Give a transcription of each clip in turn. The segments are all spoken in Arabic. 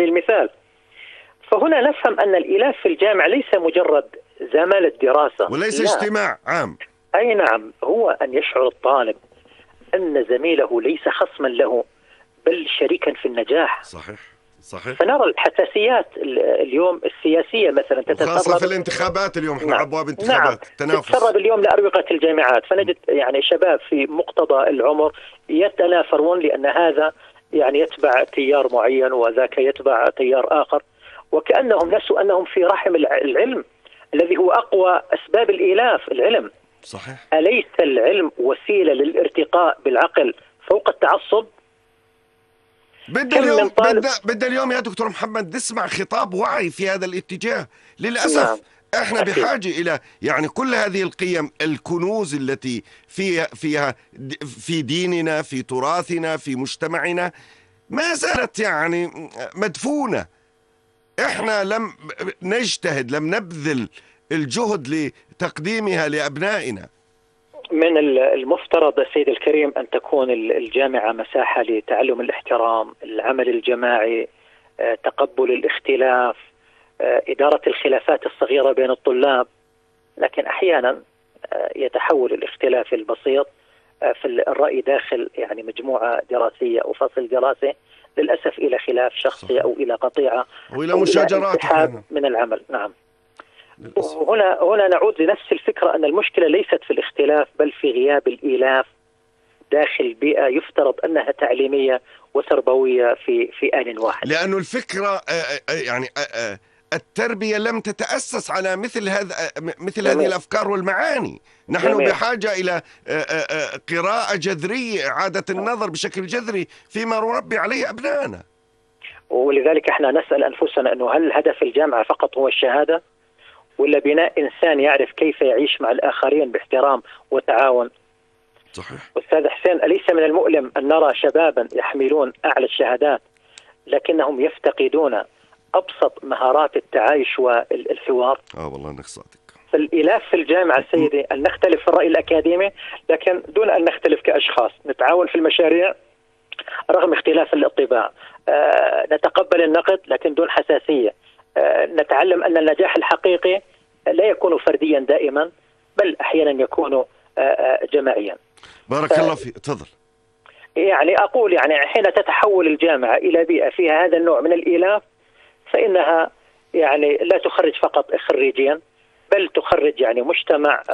سبيل المثال. فهنا نفهم أن الإيلاف في الجامعة ليس مجرد زمالة دراسة وليس اجتماع عام. أي نعم، هو أن يشعر الطالب أن زميله ليس خصما له بل شريكا في النجاح. صحيح. فنرى الحساسيات اليوم السياسية مثلا تتسرب، خاصة في الانتخابات اليوم. احنا أبواب انتخابات تنافس تتسرب اليوم لأروقة الجامعات، فنجد يعني شباب في مقتضى العمر يتنافرون لأن هذا يعني يتبع تيار معين وذاك يتبع تيار آخر، وكأنهم نسوا أنهم في رحم العلم الذي هو أقوى أسباب الإيلاف. العلم صحيح. أليس العلم وسيلة للارتقاء بالعقل فوق التعصب؟ بدنا اليوم يا دكتور محمد نسمع خطاب وعي في هذا الاتجاه. للأسف احنا بحاجة إلى يعني كل هذه القيم، الكنوز التي فيها في ديننا، في تراثنا، في مجتمعنا، ما زالت يعني مدفونة. احنا لم نجتهد، لم نبذل الجهد لتقديمها لأبنائنا. من المفترض السيد الكريم أن تكون الجامعة مساحة لتعلم الاحترام، العمل الجماعي، تقبل الاختلاف، إدارة الخلافات الصغيرة بين الطلاب. لكن أحيانا يتحول الاختلاف البسيط في الرأي داخل يعني مجموعة دراسية أو فصل دراسي للأسف إلى خلاف شخصي أو إلى قطيعة أو إلى مشاجرات من العمل. نعم. هنا نعود لنفس الفكرة أن المشكلة ليست في الاختلاف بل في غياب الإيلاف داخل بيئة يفترض أنها تعليمية وتربوية في آن واحد. لأنه الفكرة يعني التربية لم تتأسس على مثل هذه الأفكار والمعاني. نحن بحاجة إلى قراءة جذرية، إعادة النظر بشكل جذري فيما نربي عليه أبنائنا. ولذلك احنا نسأل أنفسنا أنه هل هدف الجامعة فقط هو الشهادة، ولا بناء إنسان يعرف كيف يعيش مع الآخرين باحترام وتعاون؟ صحيح. أستاذ حسين، أليس من المؤلم أن نرى شبابا يحملون أعلى الشهادات لكنهم يفتقدون أبسط مهارات التعايش والحوار؟ والله إنك صادق. فالإلاف في الجامعة سيدي أن نختلف في الرأي الأكاديمي لكن دون أن نختلف كأشخاص، نتعاون في المشاريع رغم اختلاف الطباع، نتقبل النقد لكن دون حساسية، نتعلم أن النجاح الحقيقي لا يكون فرديا دائما بل أحيانا يكون جماعيا. بارك الله فيك. تفضل. يعني أقول يعني حين تتحول الجامعة إلى بيئة فيها هذا النوع من الإيلاف فإنها يعني لا تخرج فقط خريجيا بل تخرج يعني مجتمع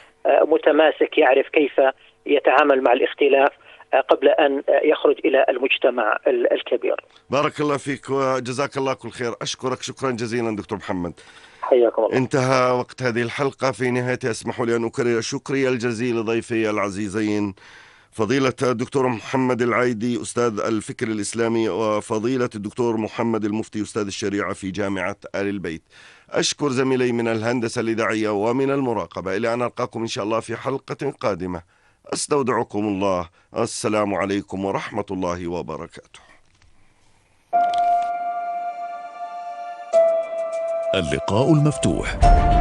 متماسك يعرف كيف يتعامل مع الاختلاف قبل أن يخرج إلى المجتمع الكبير. بارك الله فيك وجزاك الله كل خير. أشكرك شكرا جزيلا دكتور محمد. حياكم الله. انتهى وقت هذه الحلقة. في نهايتها اسمحوا لي أن أكرر شكري الجزيل لضيفي العزيزين فضيلة الدكتور محمد العايدي أستاذ الفكر الإسلامي، وفضيلة الدكتور محمد المفتي أستاذ الشريعة في جامعة آل البيت. أشكر زميلي من الهندسة الإذاعية ومن المراقبة. إلى أن ألقاكم إن شاء الله في حلقة قادمة. أستودعكم الله. السلام عليكم ورحمة الله وبركاته. اللقاء المفتوح.